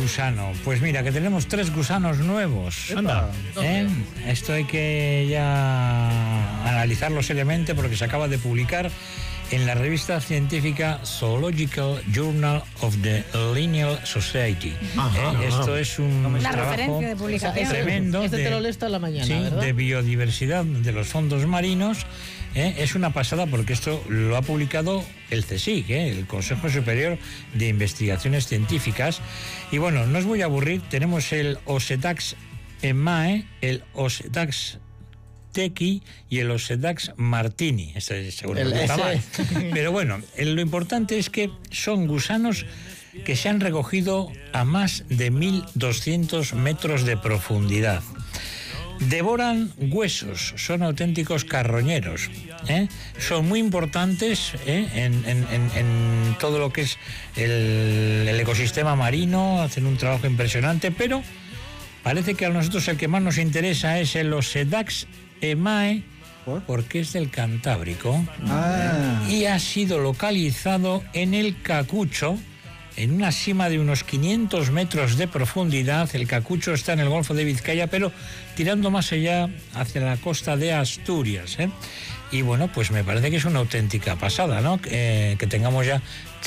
gusano? Pues mira, que tenemos 3 gusanos nuevos. Anda. Esto hay que ya analizarlo seriamente porque se acaba de publicar en la revista científica Zoological Journal of the Linnean Society. Esto es un trabajo de publicación tremendo Te lo lees toda la mañana, sí, ¿verdad? de biodiversidad de los fondos marinos. Es una pasada porque esto lo ha publicado el CSIC, el Consejo Superior de Investigaciones Científicas. Y bueno, no os voy a aburrir, tenemos el Osedax emae, el Osedax tequi y el Osedax martini. Este seguro que está mal. Pero bueno, lo importante es que son gusanos que se han recogido a más de 1.200 metros de profundidad. Devoran huesos, son auténticos carroñeros. Son muy importantes en todo lo que es el ecosistema marino, hacen un trabajo impresionante, pero parece que a nosotros el que más nos interesa es el Osedax emae, porque es del Cantábrico y ha sido localizado en el Cacucho, en una cima de unos 500 metros de profundidad. El Cacucho está en el Golfo de Vizcaya, pero tirando más allá hacia la costa de Asturias. Y bueno, pues me parece que es una auténtica pasada, ¿no? Que tengamos ya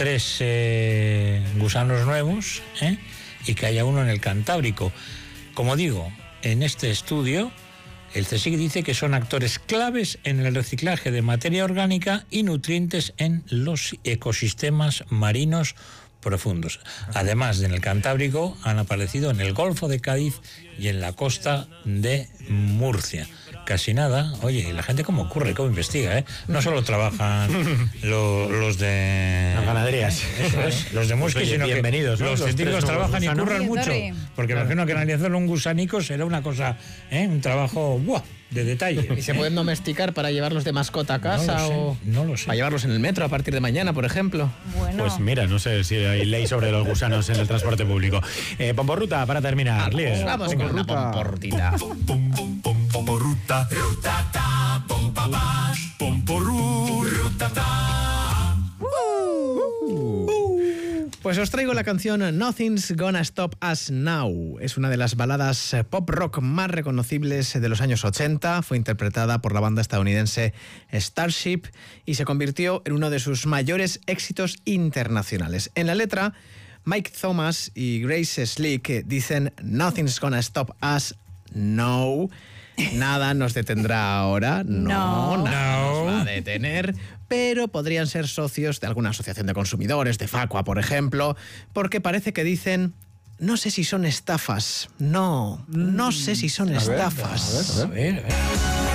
3 gusanos nuevos y que haya uno en el Cantábrico. Como digo, en este estudio el CSIC dice que son actores claves en el reciclaje de materia orgánica y nutrientes en los ecosistemas marinos profundos. Además, en el Cantábrico han aparecido en el Golfo de Cádiz y en la costa de Murcia. Casi nada. Oye, la gente cómo ocurre, cómo investiga, No solo trabajan los de... Las ganaderías. Eso es, los de Musqui, Oye, sino bienvenidos, que ¿no? los Los científicos 3 nuevos trabajan y gusanos. curran mucho. Porque imagino que analizar un gusanico será una cosa, un trabajo de detalle. ¿Y se pueden domesticar para llevarlos de mascota a casa No lo sé. para llevarlos en el metro a partir de mañana, por ejemplo? Bueno. Pues mira, no sé si hay ley sobre los gusanos en el transporte público. Pomporruta, para terminar. Líder. Vamos con una pomporrutita. Pomporruta, rutata, pompapá, pomporru, rutata. Pues os traigo la canción Nothing's Gonna Stop Us Now. Es una de las baladas pop rock más reconocibles de los años 80. Fue interpretada por la banda estadounidense Starship y se convirtió en uno de sus mayores éxitos internacionales. En la letra, Mike Thomas y Grace Slick dicen Nothing's Gonna Stop Us Now. Nada nos detendrá ahora. No, nada nos va a detener. Pero podrían ser socios de alguna asociación de consumidores, de Facua, por ejemplo, porque parece que dicen, no sé si son estafas. No sé si son estafas. A ver.